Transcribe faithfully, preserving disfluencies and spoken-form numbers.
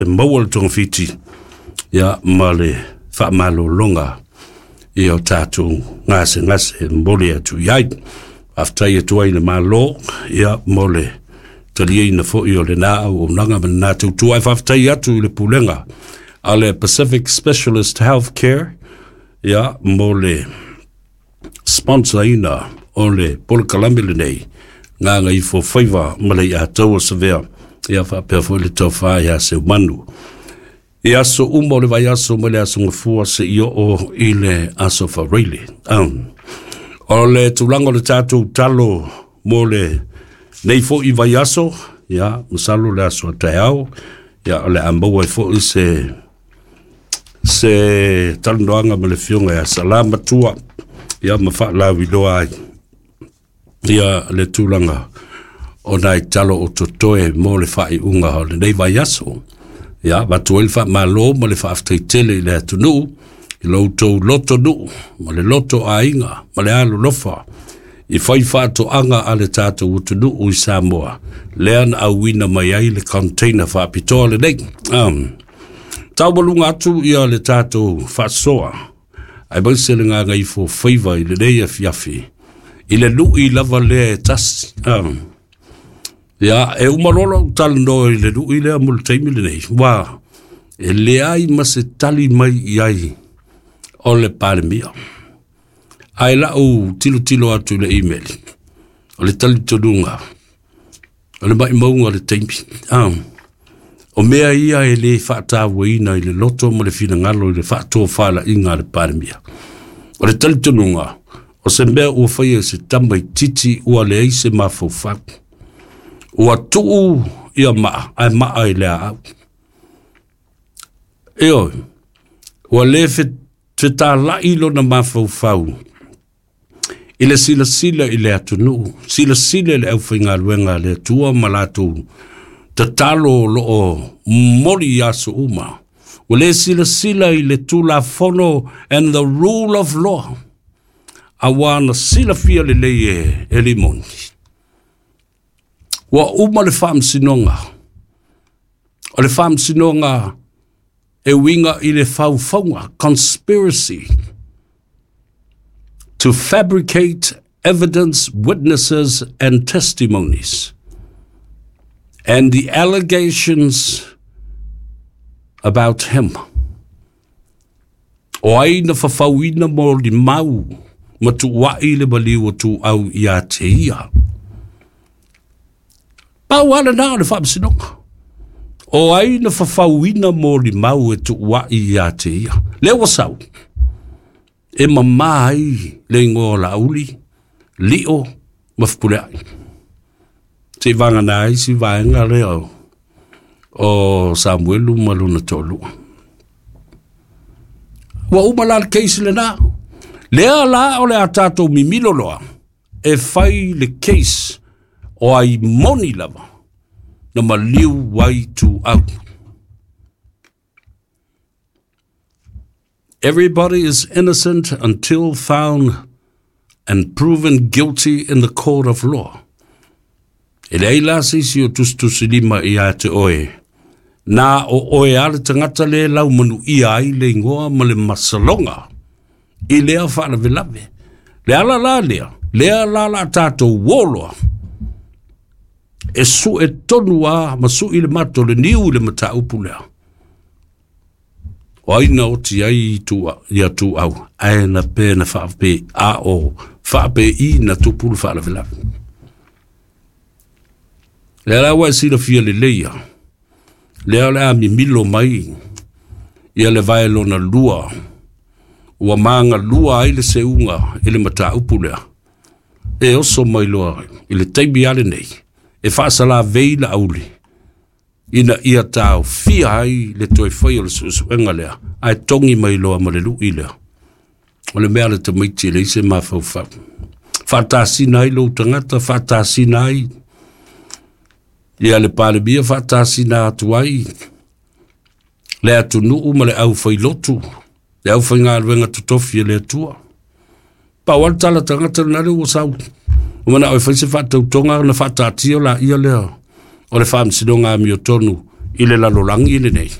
mawal tong fiti ya male fa malo longa io tatu ngase ngase mbole atu yai after ye tuai na malo ya mole tali na fo io le na o nanga na tu tu after ya tu le pulenga ale Pacific Specialist Healthcare ya mole sponsor ina ole pol kalambile nei nga nga i fo favor male ya to severe ya fa pe fo le tofa ya se manu ya so umo le vai aso mole aso ngfua se io o ile aso fa really um ole tulango le tatu talo mole nei fo i vai aso ya musalo le aso tao ya ole ambo fo se se talondoanga mole fionga ya salama tua ya mafa la widoa ya le tulanga o nai talo o totoe mo le fai unga ho le nei vai aso ya batu el fa malo mo le fa aftitele le tunu loto loto nu mo le loto ainga mo le alu lofa i fai fa to anga ale tata utunu u Samoa le an awina mai ai le container fa pitole nei um tabolunga atu ia le tata fa soa ai ba selinga ngai fo favor ile nei afiafi ile lu i lava le tas um ya e umarolo talno ile lu ile multimile nei wa e le ai mase tali mai ai ole palmia ai la o tilo tilo atu le email ole tali todunga ole mai maunga le tempi um o mea ia e le fata weina ile loto mo le fina ngalo ile fato fala inga le palmia ole tali todunga o se mea ua whaia se tamai titi ua le eise mawhauwhau. Ua tuu ia maa, ai maa i lea au. Eo, ua le whetā lai lona mawhauwhau. I le sila sila i lea tunu, sila sila i le au whainga luenga le tua malatu, ta talo lo o mori aso uma. Ua le sila sila i le tula fono and the rule of law. Awana sila fia le leye e limoni. Wa uma le fam sinonga. O le fam sinonga e winga i le fau faunga. Conspiracy to fabricate evidence, witnesses and testimonies. And the allegations about him. O aina fafauina mo li mau. Matu wai le baliwa tu au ia te ia. Pa wala na le fam sinonga. O ai na fafauina mo li mau e tu wai ia te ia. Le wasau. E mamai le ngō la uli. Lio mafpule ai. Te vanga na ai si vaenga leo. O Samuelu maluna tolu. Wa umala keisi le na. Lea la o le atato mimilo loa, e fai le case o ai moni lava, na maliu wai tu au. Everybody is innocent until found and proven guilty in the court of law. E le ila sisi o tustusilima i a te oe, na o oe ale tangata le lau manu i ai le ngoa ma le masalonga, i lea whaana velave. Lea la la lea. Lea la la tato woloa. E su e tonu a ma su i le mato le niu le mata upu lea. O aina o ti ai tu ia tu au. Aina pe na whaape a o. Whaape i na tupulu whaana velave. Lea la wai sila fia le leia. Lea la mi milo mai. Ia le vai lo na lua. Ua manga lua ai le seunga i le mata upulea. E oso mai loa i le teibi ale nei. E whaasala veila auli. Ina ia tau fia ai le toi whai o le suenga lea. Ai tongi mai loa ma le lu i lea. O le mea le te maiti le ise ma fau fau. Whatasina ai lo tangata, whatasina ai. Ia le pale bia whatasina atu ai. Le atu nuu ma le au whai lotu. Le au whainga alwenga tutofi le atua. Pa wantala tangata na reu o sau. Umana oi whaise whatau tonga na whataatio la ia lea. O le whaam sinonga mi o tonu i le lalolangi i le nei.